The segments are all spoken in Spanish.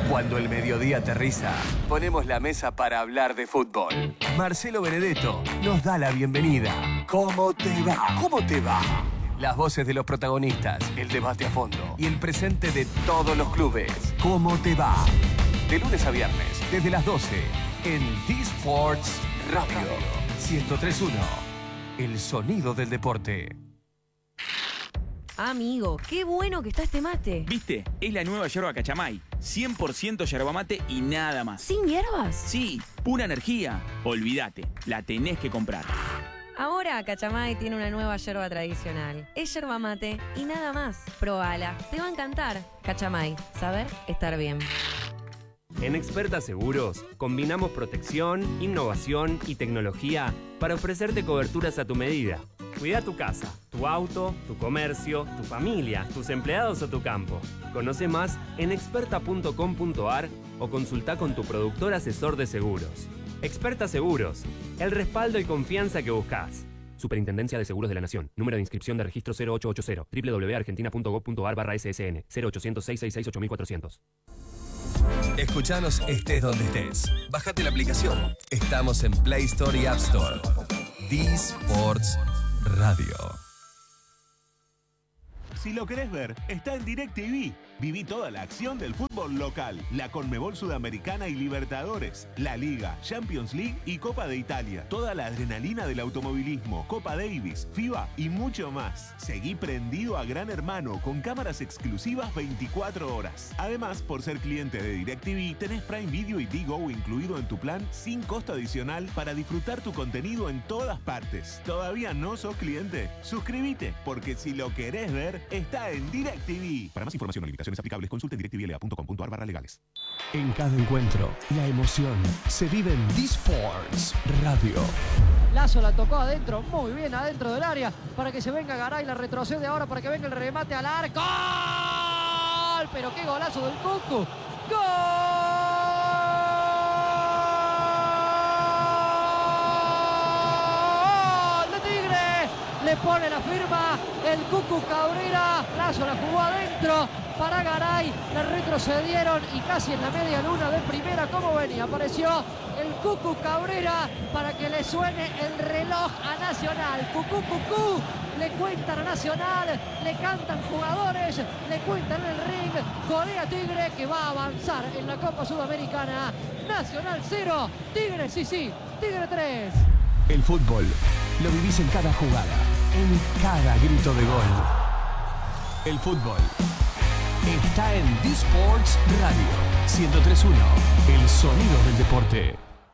Cuando el mediodía aterriza, ponemos la mesa para hablar de fútbol. Marcelo Benedetto nos da la bienvenida. ¿Cómo te va? ¿Cómo te va? Las voces de los protagonistas, el debate a fondo y el presente de todos los clubes. ¿Cómo te va? De lunes a viernes, desde las 12, en D-Sports Radio 103.1. El sonido del deporte. Amigo, qué bueno que está este mate. ¿Viste? Es la nueva yerba Cachamay. 100% yerba mate y nada más. ¿Sin hierbas? Sí, pura energía. Olvídate, la tenés que comprar. Ahora Cachamay tiene una nueva yerba tradicional. Es yerba mate y nada más. Probala, te va a encantar. Cachamay, saber estar bien. En Experta Seguros, combinamos protección, innovación y tecnología para ofrecerte coberturas a tu medida. Cuida tu casa, tu auto, tu comercio, tu familia, tus empleados o tu campo. Conoce más en experta.com.ar o consulta con tu productor asesor de seguros. Experta Seguros, el respaldo y confianza que buscas. Superintendencia de Seguros de la Nación. Número de inscripción de registro 0880. www.argentina.gov.ar/ssn. 0800-666-8400. Escuchanos estés donde estés. Bájate la aplicación. Estamos en Play Store y App Store. D-Sports Radio. Si lo querés ver, está en DirecTV. Viví toda la acción del fútbol local, la Conmebol Sudamericana y Libertadores, la Liga, Champions League y Copa de Italia. Toda la adrenalina del automovilismo, Copa Davis, FIBA y mucho más. Seguí prendido a Gran Hermano con cámaras exclusivas 24 horas. Además, por ser cliente de DirecTV, tenés Prime Video y Digo incluido en tu plan sin costo adicional para disfrutar tu contenido en todas partes. ¿Todavía no sos cliente? Suscríbete, porque si lo querés ver, está en DirecTV. Para más información o limitaciones aplicables, consulte en directvla.com.ar/legales. En cada encuentro, la emoción se vive en D-Sports Radio. Lazo la tocó adentro, muy bien adentro del área, para que se venga Garay, la retrocede ahora para que venga el remate al arco. ¡Gol! Pero qué golazo del Cucu. ¡Gol! ¡De Tigre! Le pone la firma el Cucu Cabrera. Lazo la jugó adentro para Garay, la retrocedieron y casi en la media luna de primera, como venía, apareció el Cucu Cabrera para que le suene el reloj a Nacional. Cucú, cucú, le cuentan a Nacional, le cantan jugadores, le cuentan en el ring. Golea Tigre, que va a avanzar en la Copa Sudamericana. Nacional 0, Tigre sí, Tigre 3. El fútbol lo vivís en cada jugada, en cada grito de gol. El fútbol está en D-Sports Radio 103.1, el sonido del deporte.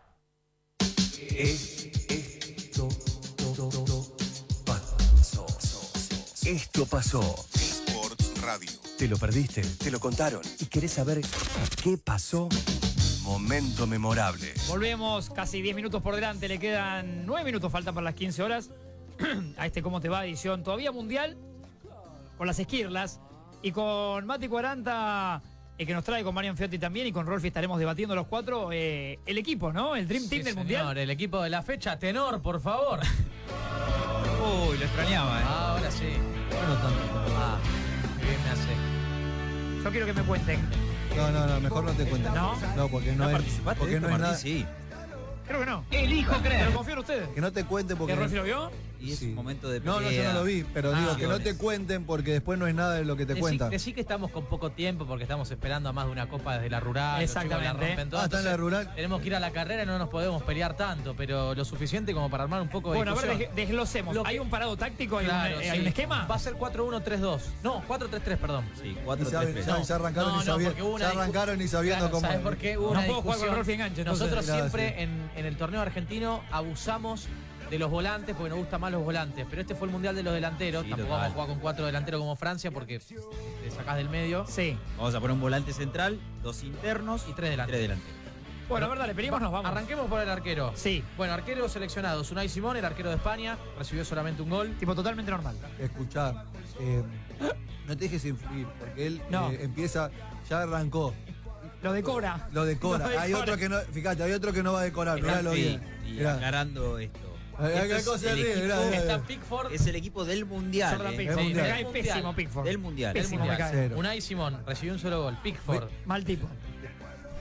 Esto pasó. D-Sports Radio. ¿Te lo perdiste? ¿Te lo contaron? ¿Y querés saber qué pasó? Momento memorable. Volvemos, casi 10 minutos por delante, le quedan 9 minutos, faltan para las 15 horas. A este ¿Cómo te va? Edición todavía mundial, con las esquirlas. Y con Mati 40, que nos trae con Marian Fiotti también, y con Rolfi estaremos debatiendo los cuatro el equipo, ¿no? El Dream Team del Mundial. El equipo de la fecha. Tenor, por favor. Uy, lo extrañaba, Ahora sí. Bueno, tanto. Qué bien me hace. Yo quiero que me cuenten. No, mejor no te cuenten. ¿No? No, porque no es nada. Sí. Creo que no. Elijo creer. Pero confío en ustedes. Que no te cuenten porque... ¿Que Rolfi lo vio? Y es un momento de No, yo no lo vi, pero digo que no te cuenten porque después no es nada de lo que te cuentan. Decí que estamos con poco tiempo porque estamos esperando a más de una copa desde la rural. Exactamente. Los chicos la rompen todas, Está en la rural. Tenemos que ir a la carrera y no nos podemos pelear tanto, pero lo suficiente como para armar un poco de Bueno, a discusión. ver, desglosemos. ¿Hay un parado táctico? Claro, ¿Hay un esquema? Va a ser 4-1-3-2. No, 4-3-3, perdón. Sí, 4-3-3. Ya arrancaron y sabiendo. Ya arrancaron y sabiendo cómo. ¿Sabes por qué? Hubo No una puedo jugar con discusión. Rolfi enganche. Entonces. Nosotros Mirá, siempre en el torneo argentino abusamos de los volantes porque nos gustan más los volantes, pero este fue el mundial de los delanteros. Tampoco vamos a jugar con 4 delanteros como Francia porque te sacás del medio. Sí. Vamos a poner un volante central, 2 internos y 3 delanteros. Bueno, a ver, dale, pedimos, nos vamos. Arranquemos por el arquero. Sí. Bueno, arquero seleccionado. Unai Simón, el arquero de España, recibió solamente un gol. Tipo totalmente normal. Escuchá, no te dejes influir, porque él No. empieza, ya arrancó. Lo decora. Lo decora. Lo decora. Hay otro que no, fíjate, hay otro que no va a decorar, miralo bien. Y Mirá. aclarando esto. Hay cosa el arriba, equipo- mirá. Está Pickford. Es el equipo del Mundial. Jordan ¿eh? Pickford. del Me Mundial. cae pésimo Pickford. Del Mundial. Pésimo, me cae. Cero. Unai Simón recibió un solo gol. Pickford. Mal tipo.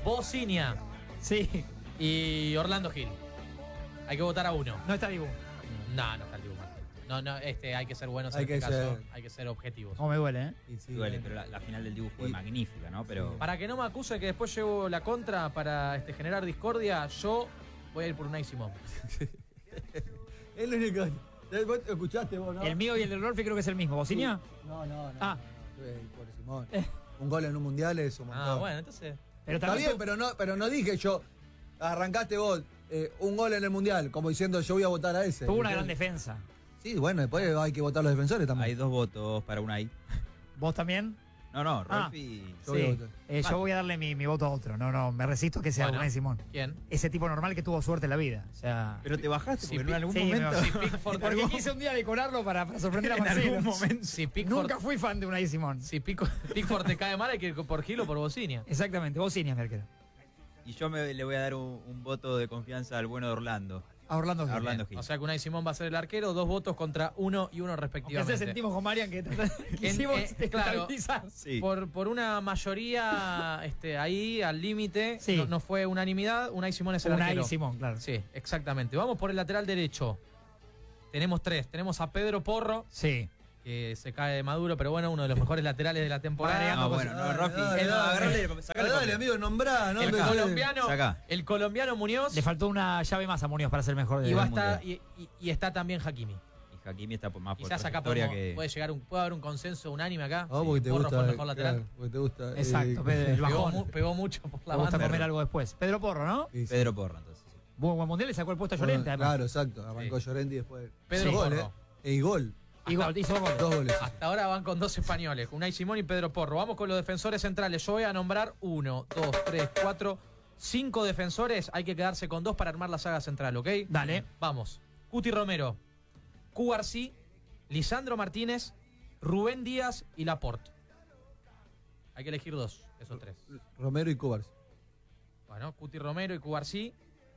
Bocinia Sí. y Orlando Gil. Hay que votar a uno. No está Dibu. No está el Dibu Martínez. No, hay que ser buenos Hay en que este caso. ser. Hay que ser objetivos. No me duele, ¿eh? Y sí, Duele, pero la final del Dibu fue magnífica, ¿no? Pero Para que no me acuse que después llevo la contra para generar discordia, yo voy a ir por Unai Simón. Es lo único. Vos escuchaste vos, ¿no? El mío y el de Rolfi creo que es el mismo. ¿Bocinia? No. Ah. Por Simón. Un gol en un mundial es un montón. Ah, bueno, entonces. Pero Está también bien, pero no dije yo. Arrancaste vos un gol en el mundial, como diciendo yo voy a votar a ese. tuvo una gran defensa. Sí, bueno, después hay que votar a los defensores también. hay 2 votos para Unai. ¿Vos también? No, Rolfi. Yo voy a Sí. votar. Yo voy a darle mi voto a otro. No, me resisto a que sea Bueno. Unai Simón. ¿Quién? Ese tipo normal que tuvo suerte en la vida. O sea. Pero te bajaste Sí, porque en algún sí, me momento. bajé. Porque quise un día decorarlo para sorprender a En Marcelo. algún momento. Si Pickford, Nunca fui fan de Unai Simón. si Pickford te cae mal, hay que ir por Gil o por Bocinia. Exactamente, Bocinia, Merkel. Y yo le voy a dar un voto de confianza al bueno de Orlando. A Orlando Gil. A Orlando Gil. O sea que Unai Simón va a ser el arquero, 2 votos contra 1 y 1 Aunque respectivamente. se sentimos con Marian que quisimos claro. estabilizar. Sí. Por una mayoría ahí al límite, Sí. no fue unanimidad, Unai Simón es el Unai arquero. Simón, claro. Sí, exactamente. Vamos por el lateral derecho. Tenemos 3. Tenemos a Pedro Porro, Sí. que se cae de Maduro, pero bueno, uno de los mejores laterales de la temporada. No, bueno, no, Rolfi. Dale, Agarrale, sacale Dale, papel. amigo, nombrá, ¿no? El Pero- colombiano, Sacá. el colombiano Muñoz Le faltó una llave más a Muñoz para ser mejor de y, va a del estar, y está también Hakimi. Y Hakimi está más por Quizás acá trayectoria que. puede haber un consenso unánime acá. Ah, porque te Porro gusta. fue el mejor lateral. Claro, porque te gusta. Exacto, Pedro, el Pegó, bajón. pegó mucho por la Me gusta banda. comer algo después. Pedro Porro, ¿no? Sí, sí. Pedro Porro, entonces. Sí. Buen mundial le sacó el puesto a Llorente, además. Claro, exacto. Arrancó Llorente y después. Pedro Sí, gol, Porro. Y gol. Y gol, hizo gol. 2 goles. Hasta ahora van con 2 españoles, Unai Simón y Pedro Porro. Vamos con los defensores centrales. Yo voy a nombrar 1, 2, 3, 4, 5 defensores. Hay que quedarse con 2 para armar la saga central, ¿ok? Dale. Vamos. Cuti Romero, Cubarsí, Lisandro Martínez, Rubén Díaz y Laporte. Hay que elegir 2, esos 3. Romero y Cubars. Bueno, Cuti Romero y Cubarsí.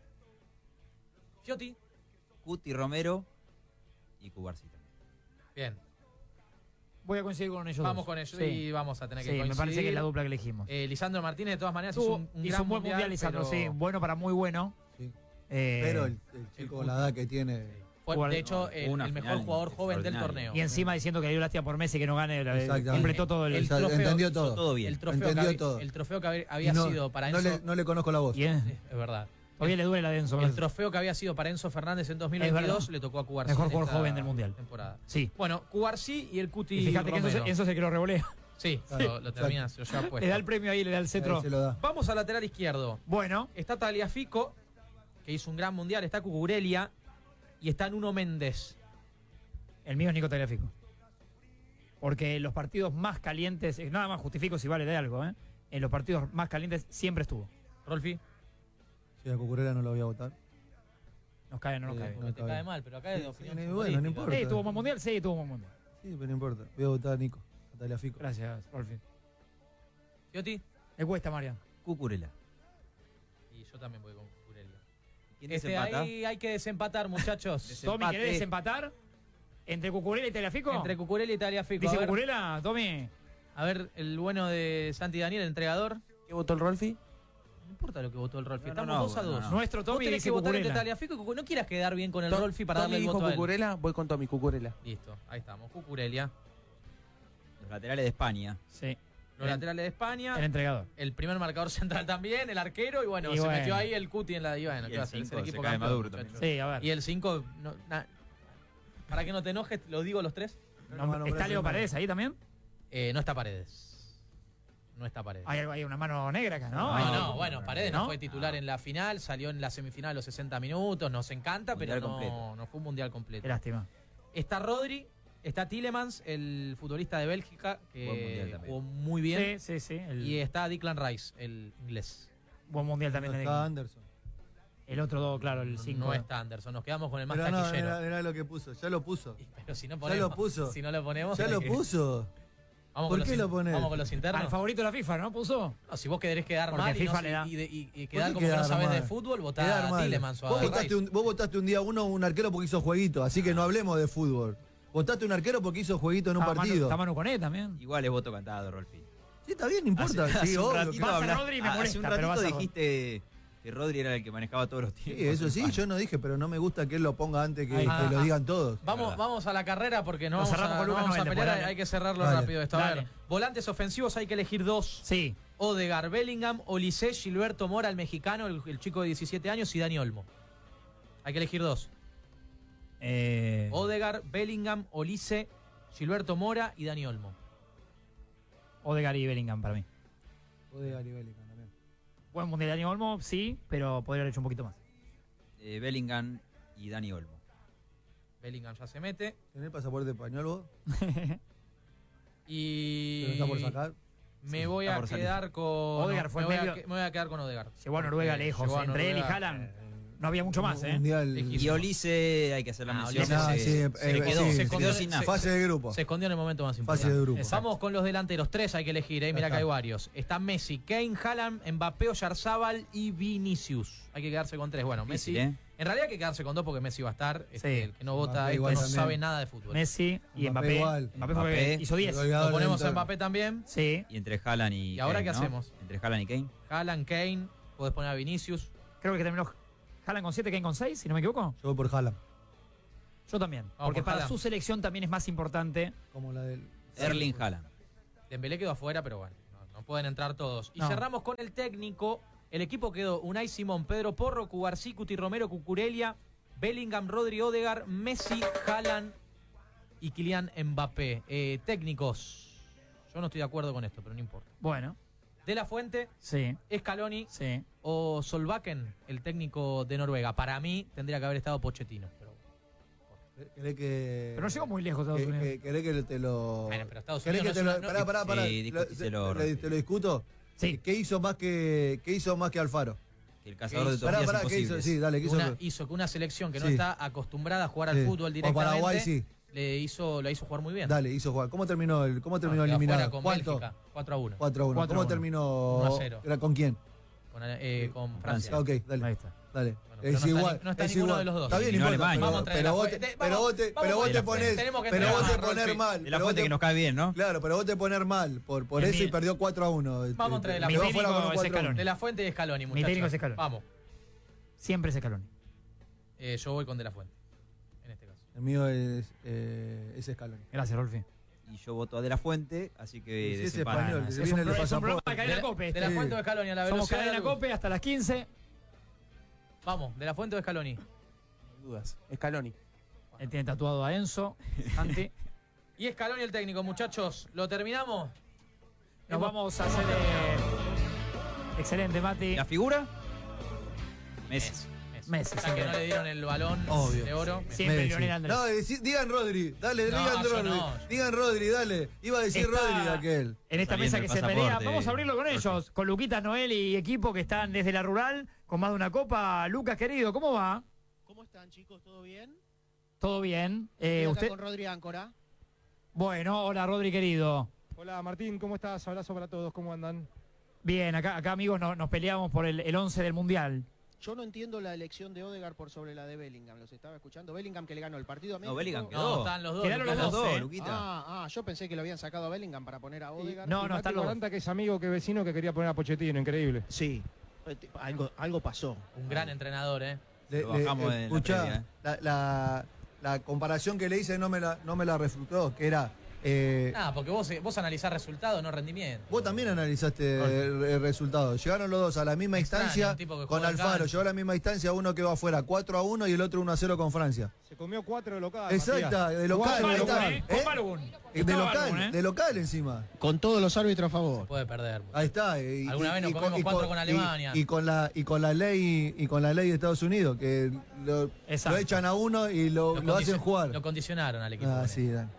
Fiotti. Cuti Romero y Cubarsí también. Bien, Voy a coincidir con ellos. vamos dos. con ellos Sí. y vamos a tener que Sí, coincidir. me parece que es la dupla que elegimos. Lisandro Martínez, de todas maneras, Tuvo- hizo un hizo gran un buen mundial, Lisandro, pero sí. Bueno para muy bueno. Sí. Eh, Pero el chico con la edad que tiene. fue, de hecho, el Una mejor final jugador joven del extraordinaria. torneo. y encima diciendo que le dio lástima por Messi que no gane. Exactamente. Completó todo el. El Exacto, trofeo entendió Hizo todo. todo bien. El trofeo, que Entendió había, todo. el trofeo que Y había no, sido para no Enzo. le conozco la voz. Y es- Es verdad. Todavía le duele la de Enzo. El trofeo que había sido para Enzo Fernández en 2022 verdad. le tocó a Cubarsí. Mejor en jugador esta joven del mundial. Temporada. Sí. Bueno, Cubarsí y el Cuti Y fíjate que Romero. Enzo se quedó revolea. Sí, Claro, lo termina, se lo lleva puesto. Le da el premio ahí, le da el cetro. Ahí se lo da. Vamos al lateral izquierdo. Bueno, Está Tagliafico, que hizo un gran mundial. Está Cucurelia y está Nuno Méndez. el mío es Nico Tagliafico. Porque en los partidos más calientes, nada más justifico si vale de algo, ¿eh? En los partidos más calientes siempre estuvo. Rolfi, Si a Cucurella no lo voy a votar. Nos cae, no nos cae. bueno. no te cae mal, pero acá es de opinión bueno, no futbolística. importa. ¿Tuvo un buen mundial? Sí, tuvo un buen mundial. Sí, pero no importa. Voy a votar a Nico. A Tagliafico. Gracias, Rolfi. Fiotti, Me cuesta, Marian. Cucurella. y yo también voy con Cucurelia. ¿Quién desempata? Ahí hay que desempatar, muchachos. Tommy, ¿querés desempatar? ¿Entre Cucurella y Tagliafico? Entre Cucurelia y Tagliafico. ¿Dice A ver, Cucurella, Tommy? a ver, el bueno de Santi Daniel, el entregador. ¿Qué votó el Rolfi? No importa lo que votó el Rolfi, No, estamos no, 2 a 2. no. Nuestro Vos Tommy tenés dice que votar entre Cucurella. Tagliafico y Cucurella. No quieras quedar bien con el Rolfi para darle el dijo voto a él. Cucurella, voy con Tommy, Cucurella. Listo, ahí estamos. Cucurelia. Los laterales de España. Sí, Los laterales de España. el entregador. El primer marcador central también, el arquero. Y bueno, Y se bueno. metió ahí el Cuti en la. Y bueno, Y ¿qué el va a hacer? Es el cinco equipo se cae campeón, Maduro muchachos. también. Sí, a ver. Y el 5. Para que no te enojes, lo digo los 3. No, ¿Está Leo Paredes ahí también? No está Paredes. No está Paredes. Hay una mano negra acá, ¿no? No, bueno, Paredes no ¿No? fue titular en la final, salió en la semifinal a los 60 minutos, nos encanta, Mundial pero completo. no fue un mundial completo. Qué lástima. Está Rodri, está Tielemans, el futbolista de Bélgica, Buen mundial que también. jugó muy bien. Sí. Y está Declan Rice, el inglés. Buen mundial también. No de está Anderson. El otro dos, claro, el 5. No está Anderson, nos quedamos con el más Pero no, taquillero. era lo que puso. Ya lo puso. Pero si no Ya ponemos, lo puso. Si no lo ponemos, Ya lo puso. Vamos ¿Por con qué los lo ponés? Vamos con los internos. Al favorito de la FIFA, ¿no? ¿Puso? No, si vos querés quedar Porque mal y, FIFA no- le da. y quedar qué como que no quedar sabés mal? de fútbol, Quedar votá a mal. Tielemans o a Vos Rice. votaste un día un arquero porque hizo jueguito, así que no hablemos de fútbol. Votaste un arquero porque hizo jueguito en un partido. Está Manu Coné también. Igual es voto cantado, Rolfi. Sí, está bien, no importa. Hace Sí, un obvio. ratito Vas a hablaste- Rodri y me hace molesta, un pero vas ratito a dijiste que Rodri era el que manejaba todos los Sí, tiempos. eso sí, yo no dije, pero no me gusta que él lo ponga antes que Ah, lo digan todos. Vamos a la carrera porque no Lo vamos a, cerramos con no Lucas vamos a Noel, pelear, después, dale. hay que cerrarlo Dale. rápido esto. A ver, Dale. volantes ofensivos hay que elegir 2. Sí. Odegaard, Bellingham, Olise, Gilberto Mora, el mexicano, el chico de 17 años, y Dani Olmo. Hay que elegir 2. Odegaard, Bellingham, Olise, Gilberto Mora y Dani Olmo. Odegaard y Bellingham para mí. Odegaard y Bellingham también. Buen mundial de Dani Olmo, sí, pero podría haber hecho un poquito más. Bellingham y Dani Olmo. Bellingham ya se mete. ¿Tenés pasaporte español vos? Y ¿Te lo está por sacar? me Sí, voy está a por salir. quedar con. Odegaard fue me, voy medio- me voy a quedar con Odegaard. Llegó a Noruega lejos. Llegó a Entre él y Noruega. Haaland no había mucho más, ¿eh? Mundial. Y Olise, hay que hacer la mención. Olise, Ah, se- sí, se quedó, sí, se sí. quedó sin nada. Fase de grupo. Se escondió en el momento más Fase importante. de grupo. Exacto. Vamos con los delanteros. 3 hay que elegir, Ya Mira que está. hay varios. Está Messi, Kane, Haaland, Mbappé, Oyarzábal y Vinicius. Hay que quedarse con 3. Bueno, Messi. Difícil, ¿eh? En realidad hay que quedarse con 2 porque Messi va a estar. Sí. El que no vota Mbappé esto igual no también. sabe nada de fútbol. Messi y Mbappé Mbappé. igual. Mbappé Mbappé. hizo 10. Goleador Lo ponemos a del Mbappé también. Sí. Y entre Haaland y ¿Y ahora Kane, qué ¿no? hacemos? Entre Haaland y Kane. Haaland, Kane. Podés poner a Vinicius. Creo que terminó Haaland con 7, Kane con 6, si no me equivoco. Yo voy por Haaland. Yo también. Vamos Porque por para Haaland. su selección también es más importante. Como la del. Erling Haaland. Dembélé quedó afuera, pero bueno, no pueden entrar todos. Y No. cerramos con el técnico. El equipo quedó Unai Simón, Pedro Porro, Cubarsí, Cuti Romero, Cucurella, Bellingham, Rodri, Odegaard, Messi, Haaland y Kylian Mbappé. Técnicos. Yo no estoy de acuerdo con esto, pero no importa. Bueno, De La Fuente, sí, Scaloni sí. o Solbakken, el técnico de Noruega. Para mí tendría que haber estado Pochettino. Pero ¿Querés que.? Pero no llegó muy lejos Estados Unidos. ¿Querés que te lo.? Bueno, pero Estados ¿Querés que Unidos te no lo.? es una- Pará. Sí, discutíselo, ¿Te lo discuto? Sí. ¿Qué hizo más que Alfaro? Que el cazador de Pará, tortillas ¿qué hizo? imposibles. Sí, dale, ¿qué hizo? hizo que una selección que no Sí. está acostumbrada a jugar al Sí. fútbol O directamente Paraguay, sí. la hizo jugar muy bien. Dale, hizo jugar. ¿Cómo terminó Quedó eliminado? afuera con ¿Cuánto? Bélgica, 4-1. 4-1. 4-1. ¿Cómo terminó? 1-0. ¿Era con quién? Con Francia. Ah, ok, dale. Ahí está. Dale. Bueno, pero no está no está es ninguno igual. de los dos. Está bien, Y no importa, Alemania. Vamos a pero, traer pero la vos fuente. te, pero vos te, pero vos De te la ponés, tenemos que pero vos entregar te a poner Rolfi. mal. De la pero vos fuente te- que nos cae bien, ¿no? Claro, pero vos te poner mal por Es eso y mi- perdió 4-1. Vamos a traer la Quedó fuente. fuera con un Mi técnico es 4-1. Scaloni. De La Fuente y Scaloni, muchachos. técnico es Scaloni. Vamos. Siempre es Scaloni. Yo voy con De La Fuente. En este caso. El mío es Scaloni. Gracias, Rolfi. Y yo voto a De La Fuente, así que Sí, es desempatan. español, Es se un, viene el es un programa pasaporte. de Cadena Cope. De La este. Fuente o Scaloni a la Somos velocidad. Cadena de la luz. Cope hasta las 15. Vamos, De La Fuente o Scaloni. Dudas. Scaloni. Él tiene tatuado a Enzo. Santi. Y Scaloni el técnico, muchachos. ¿Lo terminamos? Nos vamos a hacer. Excelente, Mati. ¿La figura? Messi. Messi, Hasta que sí. no le dieron el balón Obvio. de oro. Siempre Messi. Lionel Andrés. No, digan Rodri, dale, No, digan yo Rodri. no. Digan Rodri, dale. Iba a decir Está Rodri de aquel. En esta Saliendo mesa el que se pasaporte, pelea, vamos a abrirlo con Rolfi. ellos, con Luquitas Noel y equipo que están desde la rural, con más de una copa. Lucas, querido, ¿cómo va? ¿Cómo están, chicos? ¿Todo bien? ¿Todo bien? Estoy acá ¿Usted? con Rodri Áncora. Bueno, hola Rodri, querido. Hola Martín, ¿cómo estás? Abrazo para todos, ¿cómo andan? Bien, acá amigos, nos peleamos por el 11 del Mundial. Yo no entiendo la elección de Odegaard por sobre la de Bellingham. Los estaba escuchando. Bellingham que le ganó el partido a México. No, Bellingham No, quedó. están los dos. Quedaron los Lucas. dos, Luquita. Yo pensé que lo habían sacado a Bellingham para poner a Odegaard. No, no, Mati están los dos. 40 que es amigo, que vecino, que quería poner a Pochettino, increíble. Sí, algo pasó. Un gran entrenador, ¿eh? Lo bajamos en la escuchá, previa, la comparación que le hice no me la refutó, que era. Nada, porque vos analizás resultados, no rendimiento. Vos también analizaste el resultado. Llegaron los dos a la misma Extraño, instancia un tipo que con juega en Alfaro. cancha. Llegó a la misma instancia, uno quedó afuera 4-1 y el otro 1-0 con Francia. Se comió 4 de local. Exacta, de local. Con ahí está, Balogun, con Balogun. De Estaba local, Balogun, de local encima. Con todos los árbitros a favor. Puede perder. Ahí está. Alguna vez nos comimos 4 con Alemania. Y con la ley de Estados Unidos, que lo echan a uno y lo hacen jugar. Lo condicionaron al equipo. Ah, sí, dale.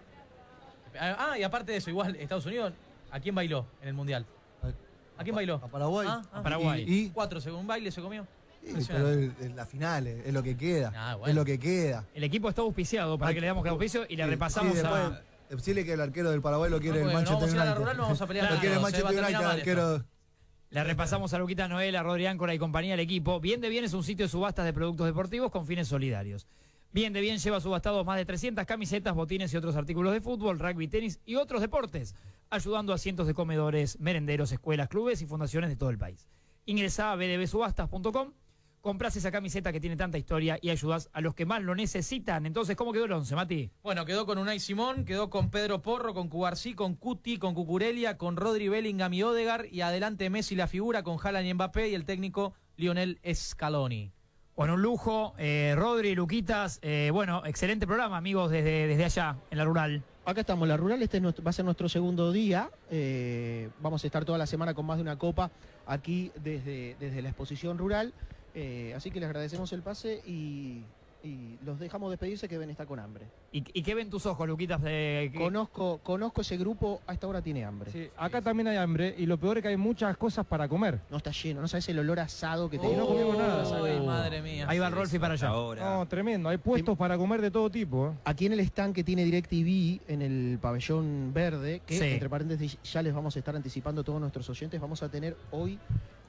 Y aparte de eso, igual, Estados Unidos, ¿a quién bailó en el Mundial? ¿A quién bailó? A Paraguay. A Paraguay. Y 4 segundos, un baile se comió. pero es la final, es lo que queda. bueno. Es lo que queda. El equipo está auspiciado para que le damos que auspicio y le repasamos Sí, después, a. Decirle que el arquero del Paraguay lo quiere el Porque no vamos a Manchester ir a la United. rural, no vamos a pelear Lo con quiere el todos, Manchester va a terminar United, mal arquero. Le repasamos a Luquita Noel, a Rodri Áncora y compañía del equipo. Bien de Bien es un sitio de subastas de productos deportivos con fines solidarios. Bien de Bien lleva subastados más de 300 camisetas, botines y otros artículos de fútbol, rugby, tenis y otros deportes. ayudando a cientos de comedores, merenderos, escuelas, clubes y fundaciones de todo el país. Ingresá a bdbsubastas.com, comprás esa camiseta que tiene tanta historia y ayudás a los que más lo necesitan. Entonces, ¿cómo quedó el 11, Mati? Bueno, quedó con Unai Simón, quedó con Pedro Porro, con Cubarsí, con Cuti, con Cucurella, con Rodri, Bellingham y Odegaard, y adelante Messi la figura con Haaland y Mbappé, y el técnico Lionel Scaloni. Bueno, un lujo, Rodri, Luquitas, bueno, excelente programa, amigos, desde allá, en la rural. Acá estamos, la rural, va a ser nuestro segundo día. Vamos a estar toda la semana con más de una copa aquí desde la exposición rural. Así que les agradecemos el pase y los dejamos despedirse, que Ben está con hambre. ¿Y qué ven tus ojos, Luquitas? Conozco ese grupo, a esta hora tiene hambre. Sí, acá también hay hambre y lo peor es que hay muchas cosas para comer. No está lleno, no sabes el olor asado que Y tenemos. no comimos nada. Uy, madre mía. Ahí va el Rolfi para allá. No, tremendo, hay puestos para comer de todo tipo. Aquí en el stand que tiene DirecTV, en el pabellón verde, que Sí. entre paréntesis ya les vamos a estar anticipando a todos nuestros oyentes, vamos a tener hoy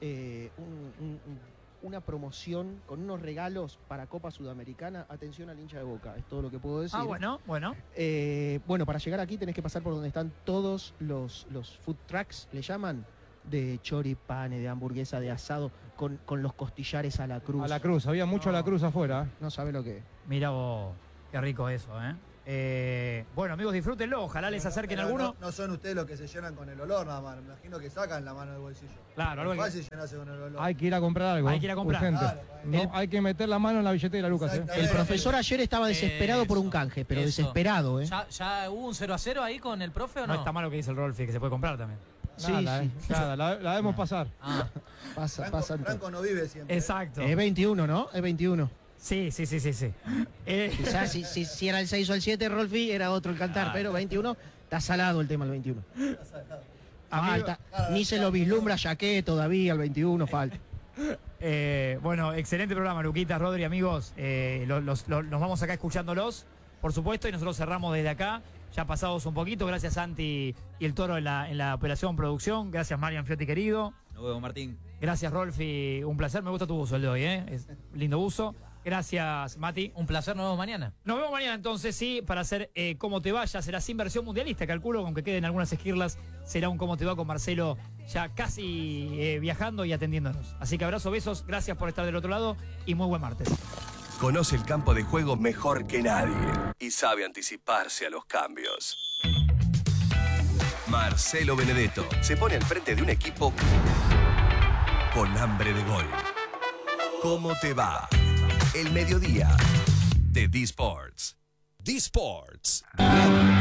una promoción con unos regalos para Copa Sudamericana. Atención al hincha de Boca, es todo lo que puedo decir. Ah, bueno. Bueno, para llegar aquí tenés que pasar por donde están todos los food trucks, le llaman, de choripane, de hamburguesa, de asado, con los costillares a la cruz. A la cruz, había mucho a la cruz afuera. No sabe lo que es. Mira vos, qué rico eso, ¿eh? Bueno, amigos, disfrútenlo, ojalá les acerquen Pero alguno. No son ustedes los que se llenan con el olor nada más. Me imagino que sacan la mano del bolsillo. Claro, algo Es que- fácil llenarse con el olor. Hay que ir a comprar algo. Hay que ir a comprar. Urgente. Claro, No, hay que meter la mano en la billetera, Lucas. El profesor ayer estaba desesperado por un canje, pero Eso. desesperado, ¿eh? ¿Ya hubo un 0-0 ahí con el profe o no? No está mal lo que dice el Rolfi, que se puede comprar también. Nada, nada, la debemos pasar. Pasa. Franco no vive siempre. Exacto. Es 21, ¿no? Es 21. Sí. Quizás si era el 6 o el 7, Rolfi, era otro el cantar, pero 21, está salado el tema el 21. Falta. Ni se lo vislumbra Jaqué todavía, el 21 falta. Bueno, excelente programa, Luquitas, Rodri, amigos. Nos vamos acá escuchándolos, por supuesto, y nosotros cerramos desde acá. Ya pasados un poquito, gracias Santi y el Toro en la operación producción. Gracias Marian Fiotti, querido. Nos vemos, Martín. Gracias Rolfi, un placer. Me gusta tu buzo el de hoy, ¿eh? Es lindo buzo. Gracias, Mati. Un placer, nos vemos mañana. Nos vemos mañana entonces, sí, para hacer Cómo te va. Ya será sin versión mundialista, calculo, aunque queden algunas esquirlas. Será un Cómo te va con Marcelo ya casi viajando y atendiéndonos. Así que abrazo, besos, gracias por estar del otro lado y muy buen martes. Conoce el campo de juego mejor que nadie y sabe anticiparse a los cambios. Marcelo Benedetto se pone al frente de un equipo con hambre de gol. ¿Cómo te va? El mediodía de D-Sports. D-Sports.